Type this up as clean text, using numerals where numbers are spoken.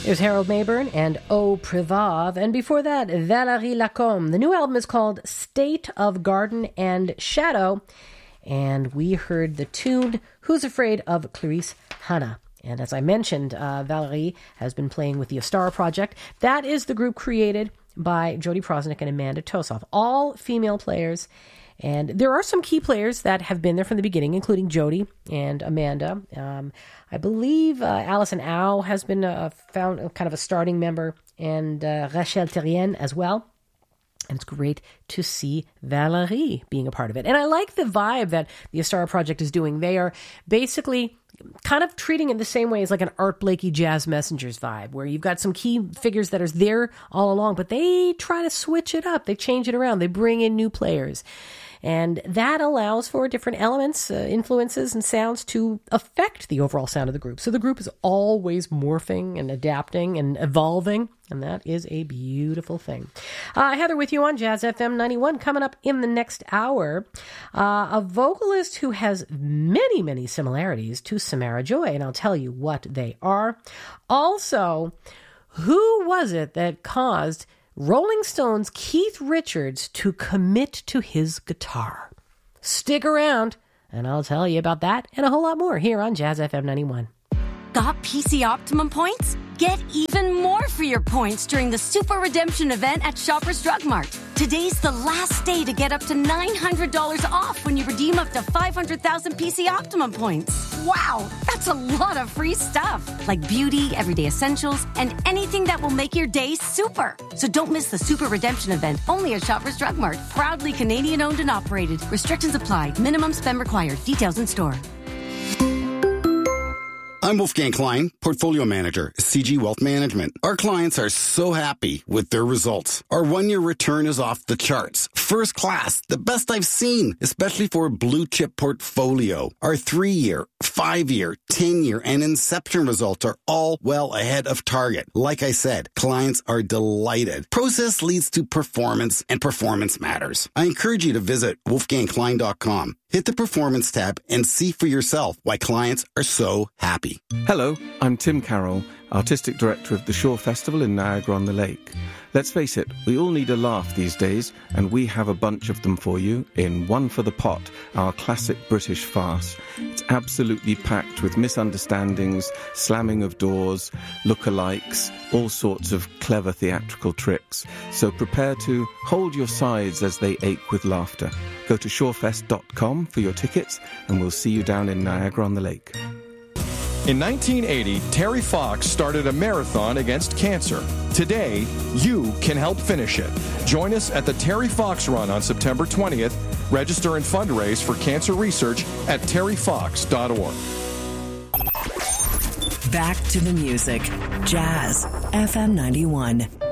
There's Harold Mayburn and Au Privav. And before that, Valérie Lacombe. The new album is called State of Garden and Shadow. And we heard the tune Who's Afraid of Clarice Hannah. And as I mentioned, Valérie has been playing with the Ostara Project. That is the group created by Jody Prosnick and Amanda Tosoff. All female players. And there are some key players that have been there from the beginning, including Jody and Amanda. I believe Alison Au has been found kind of a starting member, and Rachel Terrien as well. And it's great to see Valérie being a part of it. And I like the vibe that the Ostara Project is doing. They are basically kind of treating it the same way as like an Art Blakey Jazz Messengers vibe, where you've got some key figures that are there all along, but they try to switch it up. They change it around. They bring in new players. And that allows for different elements, influences, and sounds to affect the overall sound of the group. So the group is always morphing and adapting and evolving, and that is a beautiful thing. Heather with you on Jazz FM 91. Coming up in the next hour, a vocalist who has many, many similarities to Samara Joy, and I'll tell you what they are. Also, who was it that caused Rolling Stones' Keith Richards to commit to his guitar? Stick around, and I'll tell you about that and a whole lot more here on Jazz FM 91. Got PC Optimum points? Get even more for your points during the Super Redemption event at Shoppers Drug Mart. Today's the last day to get up to $900 off when you redeem up to 500,000 PC Optimum points. Wow, that's a lot of free stuff, like beauty, everyday essentials, and anything that will make your day super. So don't miss the Super Redemption event only at Shoppers Drug Mart. Proudly Canadian owned and operated. Restrictions apply. Minimum spend required. Details in store. I'm Wolfgang Klein, Portfolio Manager, CG Wealth Management. Our clients are so happy with their results. Our 1-year return is off the charts. First class, the best I've seen, especially for a blue chip portfolio. Our 3-year, 5-year, 10-year, and Inception results are all well ahead of target. Like I said, clients are delighted. Process leads to performance, and performance matters. I encourage you to visit wolfgangklein.com. Hit the Performance tab and see for yourself why clients are so happy. Hello, I'm Tim Carroll, Artistic Director of the Shore Festival in Niagara-on-the-Lake. Let's face it, we all need a laugh these days, and we have a bunch of them for you in One for the Pot, our classic British farce. It's absolutely packed with misunderstandings, slamming of doors, lookalikes, all sorts of clever theatrical tricks. So prepare to hold your sides as they ache with laughter. Go to shorefest.com for your tickets, and we'll see you down in Niagara-on-the-Lake. In 1980, Terry Fox started a marathon against cancer. Today, you can help finish it. Join us at the Terry Fox Run on September 20th. Register and fundraise for cancer research at terryfox.org. Back to the music. Jazz FM 91.